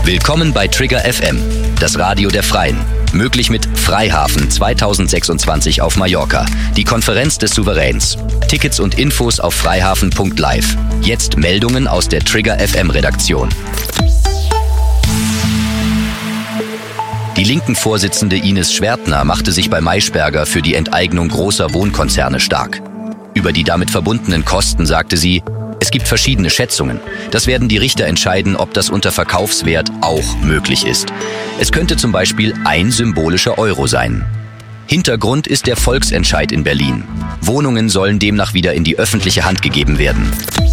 Willkommen bei Trigger FM, das Radio der Freien. Möglich mit Freihafen 2026 auf Mallorca, die Konferenz des Souveräns. Tickets und Infos auf freihafen.live. Jetzt Meldungen aus der Trigger FM Redaktion. Die Linken-Vorsitzende Ines Schwertner machte sich bei Maischberger für die Enteignung großer Wohnkonzerne stark. Über die damit verbundenen Kosten sagte sie: Es gibt verschiedene Schätzungen. Das werden die Richter entscheiden, ob das unter Verkaufswert auch möglich ist. Es könnte zum Beispiel ein symbolischer Euro sein. Hintergrund ist der Volksentscheid in Berlin. Wohnungen sollen demnach wieder in die öffentliche Hand gegeben werden.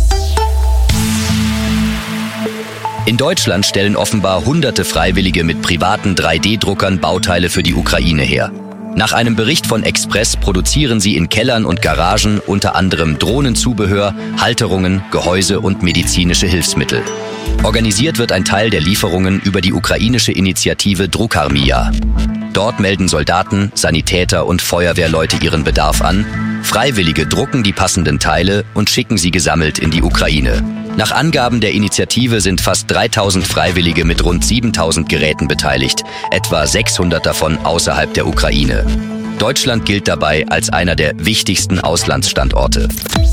In Deutschland stellen offenbar hunderte Freiwillige mit privaten 3D-Druckern Bauteile für die Ukraine her. Nach einem Bericht von Express produzieren sie in Kellern und Garagen unter anderem Drohnenzubehör, Halterungen, Gehäuse und medizinische Hilfsmittel. Organisiert wird ein Teil der Lieferungen über die ukrainische Initiative Drukarmija. Dort melden Soldaten, Sanitäter und Feuerwehrleute ihren Bedarf an. Freiwillige drucken die passenden Teile und schicken sie gesammelt in die Ukraine. Nach Angaben der Initiative sind fast 3000 Freiwillige mit rund 7000 Geräten beteiligt, etwa 600 davon außerhalb der Ukraine. Deutschland gilt dabei als einer der wichtigsten Auslandsstandorte.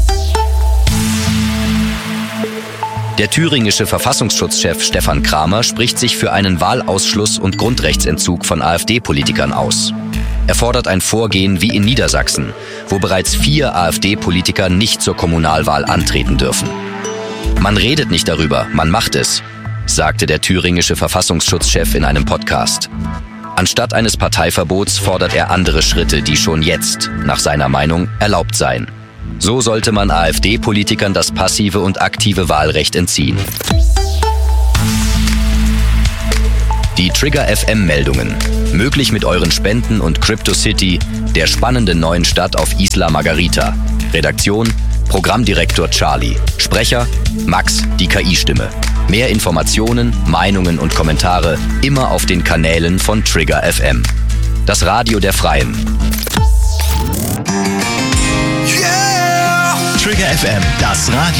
Der thüringische Verfassungsschutzchef Stefan Kramer spricht sich für einen Wahlausschluss und Grundrechtsentzug von AfD-Politikern aus. Er fordert ein Vorgehen wie in Niedersachsen, wo bereits 4 AfD-Politiker nicht zur Kommunalwahl antreten dürfen. Man redet nicht darüber, man macht es, sagte der thüringische Verfassungsschutzchef in einem Podcast. Anstatt eines Parteiverbots fordert er andere Schritte, die schon jetzt, nach seiner Meinung, erlaubt seien. So sollte man AfD-Politikern das passive und aktive Wahlrecht entziehen. Die Trigger FM-Meldungen. Möglich mit euren Spenden und CryptoCity, der spannenden neuen Stadt auf Isla Margarita. Redaktion: Programmdirektor Charlie. Sprecher: Max, die KI-Stimme. Mehr Informationen, Meinungen und Kommentare immer auf den Kanälen von Trigger FM. Das Radio der Freien. Trigger FM, das Radio